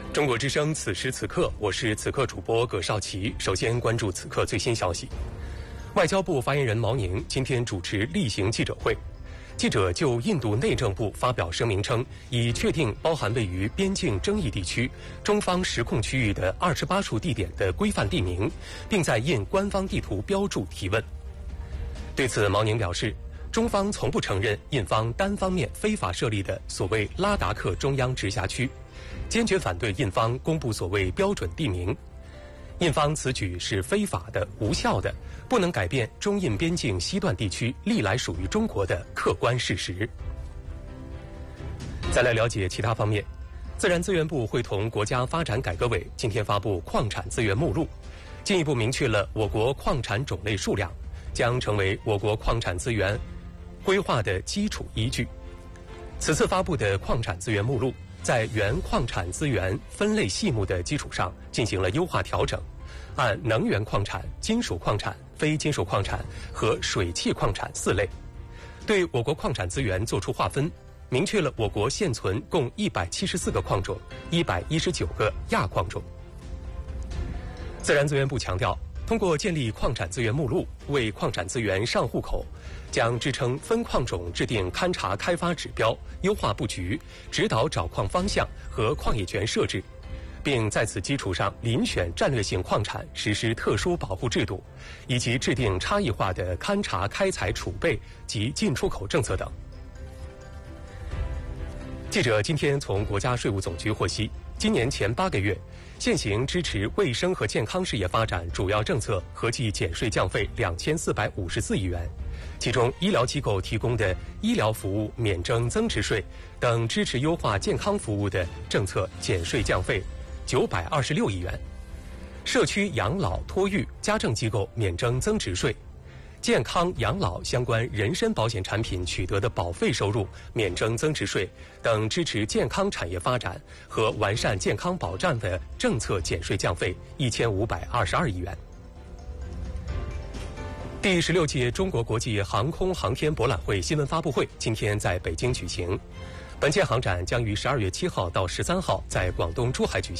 中国之声，此时此刻，我是此刻主播葛少奇。首先关注此刻最新消息。外交部发言人毛宁今天主持例行记者会，记者就印度内政部发表声明称，已确定包含位于边境争议地区、中方实控区域的28处地点的规范地名，并在印官方地图标注提问。对此，毛宁表示，中方从不承认印方单方面非法设立的所谓拉达克中央直辖区，坚决反对印方公布所谓标准地名。印方此举是非法的、无效的，不能改变中印边境西段地区历来属于中国的客观事实。再来了解其他方面，自然资源部会同国家发展改革委今天发布矿产资源目录，进一步明确了我国矿产种类数量，将成为我国矿产资源规划的基础依据。此次发布的矿产资源目录，在原矿产资源分类细目的基础上进行了优化调整，按能源矿产、金属矿产、非金属矿产和水汽矿产4类，对我国矿产资源作出划分，明确了我国现存共174个矿种，119个亚矿种。自然资源部强调，通过建立矿产资源目录，为矿产资源上户口，将支撑分矿种制定勘查开发指标，优化布局，指导找矿方向和矿业权设置，并在此基础上遴选战略性矿产实施特殊保护制度，以及制定差异化的勘查开采储备及进出口政策等。记者今天从国家税务总局获悉，今年前8个月，现行支持卫生和健康事业发展主要政策合计减税降费2454亿元，其中医疗机构提供的医疗服务免征增值税等支持优化健康服务的政策减税降费926亿元，社区养老托育家政机构免征增值税，健康养老相关人身保险产品取得的保费收入免征增值税等支持健康产业发展和完善健康保障的政策减税降费1522亿元。第16届中国国际航空航天博览会新闻发布会今天在北京举行，本届航展将于12月7号到13号在广东珠海举行。